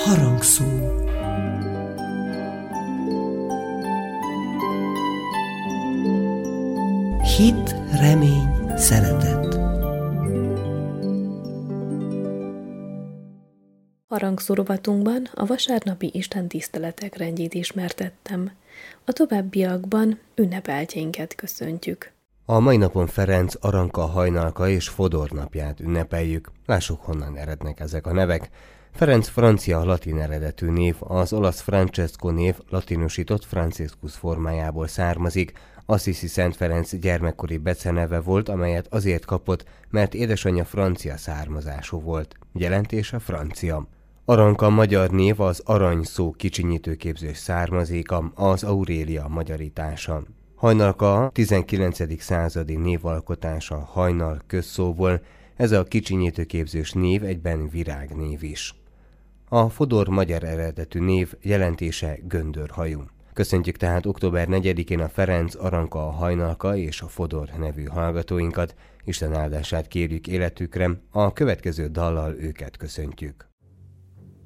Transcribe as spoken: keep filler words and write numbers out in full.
Harangszó. Hit, remény, szeretet. Harangszó rovatunkban a vasárnapi istentiszteletek rendjét ismertettem. A továbbiakban ünnepeltjénket köszöntjük. A mai napon Ferenc, Aranka, Hajnalka és Fodor napját ünnepeljük. Lássuk, honnan erednek ezek a nevek. Ferenc francia latin eredetű név, az olasz Francesco név latinusított Franciscus formájából származik. Assisi Szent Ferenc gyermekkori beceneve volt, amelyet azért kapott, mert édesanyja francia származású volt. Jelentése francia. Aranka magyar név, az arany szó kicsinyítőképzős származéka, az Aurélia magyarítása. Hajnalka a tizenkilencedik századi névalkotása hajnal közszóból, ez a kicsinyítőképzős név egyben virágnév is. A Fodor magyar eredetű név, jelentése göndörhajú. Köszöntjük tehát október negyedikén a Ferenc, Aranka, a Hajnalka és a Fodor nevű hallgatóinkat. Isten áldását kérjük életükre, a következő dallal őket köszöntjük.